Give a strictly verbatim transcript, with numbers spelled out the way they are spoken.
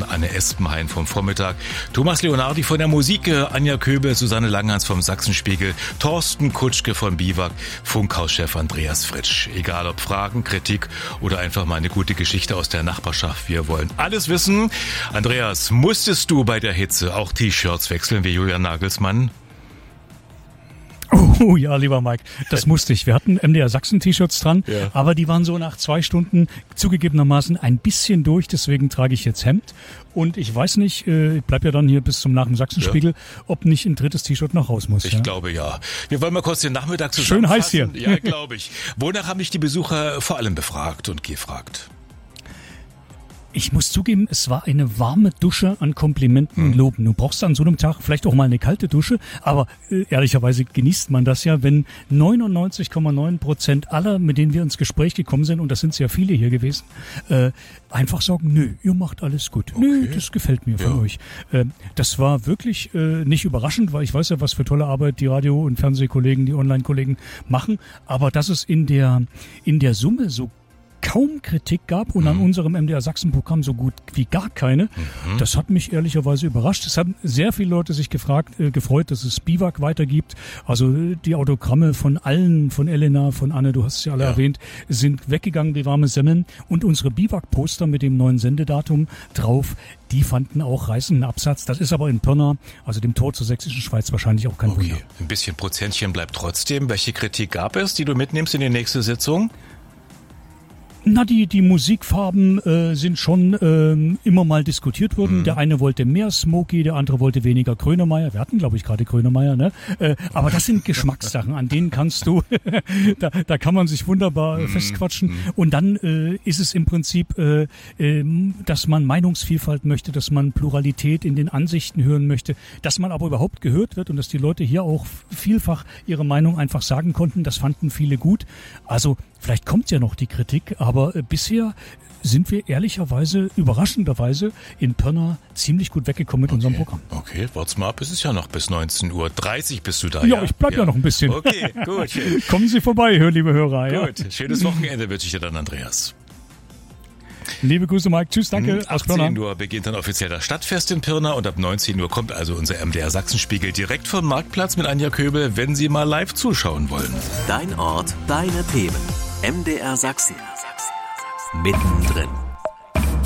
Anne Espenhain vom Vormittag, Thomas Leonardi von der Musik, Anja Köbel, Susanne Langhans vom Sachsenspiegel, Thorsten Kutschke von Biwak, Funkhauschef Andreas Fritsch. Egal ob Fragen, Kritik oder einfach mal eine gute Geschichte aus der Nachbarschaft, wir wollen alles wissen. Andreas, musstest du bei der Hitze auch T-Shirts wechseln wie Julian Nagelsmann? Oh ja, lieber Mike, das musste ich. Wir hatten M D R Sachsen T-Shirts dran, ja. Aber die waren so nach zwei Stunden zugegebenermaßen ein bisschen durch, deswegen trage ich jetzt Hemd. Und ich weiß nicht, ich bleib ja dann hier bis zum nach dem Sachsenspiegel, ja. ob nicht ein drittes T-Shirt noch raus muss. Ich ja. glaube ja. Wir wollen mal kurz den Nachmittag zusammenfassen. Schön heiß hier. Ja, glaube ich. Wonach haben dich die Besucher vor allem befragt und gefragt? Ich muss zugeben, es war eine warme Dusche an Komplimenten und Loben. Du brauchst an so einem Tag vielleicht auch mal eine kalte Dusche, aber äh, ehrlicherweise genießt man das ja, wenn neunundneunzig Komma neun Prozent aller, mit denen wir ins Gespräch gekommen sind, und das sind sehr viele hier gewesen, äh, einfach sagen, nö, ihr macht alles gut. Okay. Nö, das gefällt mir von ja. euch. Äh, das war wirklich äh, nicht überraschend, weil ich weiß ja, was für tolle Arbeit die Radio- und Fernsehkollegen, die Online-Kollegen machen, aber dass es in der, in der Summe so kaum Kritik gab und mhm. an unserem M D R Sachsen-Programm so gut wie gar keine. Mhm. Das hat mich ehrlicherweise überrascht. Es haben sehr viele Leute sich gefragt, äh, gefreut, dass es Biwak weitergibt. Also die Autogramme von allen, von Elena, von Anne, du hast es ja alle ja. erwähnt, sind weggegangen wie warme Semmeln. Und unsere Biwak-Poster mit dem neuen Sendedatum drauf, die fanden auch reißenden Absatz. Das ist aber in Pirna, also dem Tor zur Sächsischen Schweiz, wahrscheinlich auch kein okay. Wunder. Ein bisschen Prozentchen bleibt trotzdem. Welche Kritik gab es, die du mitnimmst in die nächste Sitzung? Na, die, die Musikfarben äh, sind schon ähm, immer mal diskutiert worden. Mhm. Der eine wollte mehr Smokey, der andere wollte weniger Grönemeyer. Wir hatten, glaube ich, gerade Grönemeyer, ne? Äh, aber das sind Geschmackssachen, an denen kannst du, da, da kann man sich wunderbar mhm. festquatschen. Und dann äh, ist es im Prinzip, äh, äh, dass man Meinungsvielfalt möchte, dass man Pluralität in den Ansichten hören möchte, dass man aber überhaupt gehört wird und dass die Leute hier auch vielfach ihre Meinung einfach sagen konnten. Das fanden viele gut. Also vielleicht kommt ja noch die Kritik, aber äh, bisher sind wir ehrlicherweise, überraschenderweise in Pirna ziemlich gut weggekommen mit okay. unserem Programm. Okay, wart's mal ab, es ist ja noch bis neunzehn Uhr dreißig bist du da. Ja, ja? ich bleib ja. ja noch ein bisschen. Okay, gut. Kommen Sie vorbei, liebe Hörer. Gut, ja. Schönes Wochenende wünsche ich dir dann, Andreas. Liebe Grüße, Mike. Tschüss, danke. Aus achtzehn Uhr beginnt dann offiziell das Stadtfest in Pirna und ab neunzehn Uhr kommt also unser M D R Sachsenspiegel direkt vom Marktplatz mit Anja Köbel, wenn Sie mal live zuschauen wollen. Dein Ort, deine Themen. M D R Sachsen. Mittendrin.